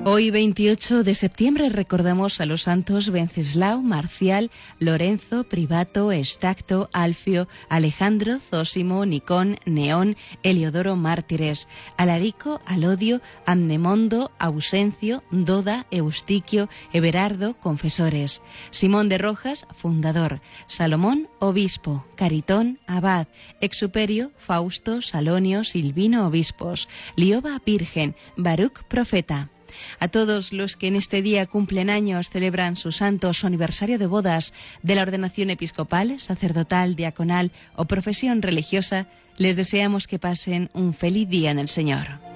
Hoy, 28 de septiembre, recordamos a los santos Venceslao, Marcial, Lorenzo, Privato, Estacto, Alfio, Alejandro, Zósimo, Nicón, Neón, Heliodoro, mártires, Alarico, Alodio, Amnemondo, Ausencio, Doda, Eustiquio, Everardo, confesores, Simón de Rojas, fundador, Salomón, obispo, Caritón, abad, Exuperio, Fausto, Salonio, Silvino, obispos, Lioba, virgen, Baruch, profeta. A todos los que en este día cumplen años, celebran su santo o su aniversario de bodas, de la ordenación episcopal, sacerdotal, diaconal o profesión religiosa, les deseamos que pasen un feliz día en el Señor.